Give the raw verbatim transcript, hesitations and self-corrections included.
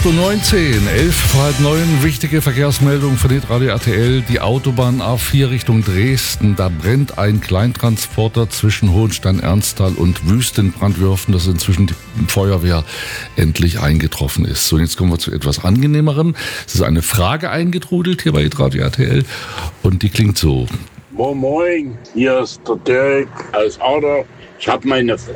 acht Uhr neunzehn, elf vor halb neun, wichtige Verkehrsmeldung von Hitradio R T L. Die Autobahn A vier Richtung Dresden, da brennt ein Kleintransporter zwischen Hohenstein-Ernsthal und Wüstenbrandwürfen, dass inzwischen die Feuerwehr endlich eingetroffen ist. So, jetzt kommen wir zu etwas Angenehmerem. Es ist eine Frage eingetrudelt hier bei Hitradio R T L und die klingt so. Moin Moin, hier ist der Dirk aus Ader. Ich habe meine